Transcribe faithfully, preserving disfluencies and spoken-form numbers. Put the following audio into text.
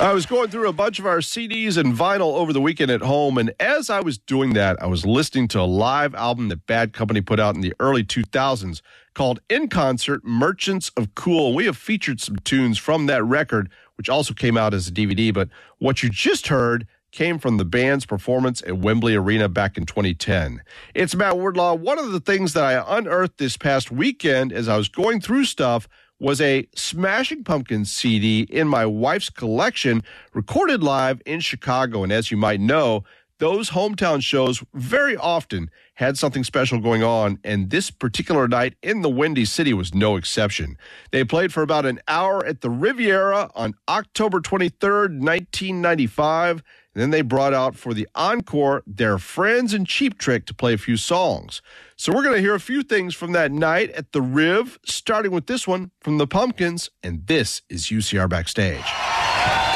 I was going through a bunch of our C Ds and vinyl over the weekend at home, and as I was doing that, I was listening to a live album that Bad Company put out in the early two thousands called In Concert, Merchants of Cool. We have featured some tunes from that record, which also came out as a D V D, but what you just heard came from the band's performance at Wembley Arena back in twenty ten. It's Matt Wardlaw. One of the things that I unearthed this past weekend as I was going through stuff was a Smashing Pumpkins C D in my wife's collection, recorded live in Chicago. And as you might know, those hometown shows very often had something special going on, and this particular night in the Windy City was no exception. They played for about an hour at the Riviera on October twenty-third, nineteen ninety-five, and then they brought out for the encore their friends in Cheap Trick to play a few songs. So we're going to hear a few things from that night at the Riv, starting with this one from the Pumpkins, and this is U C R Backstage.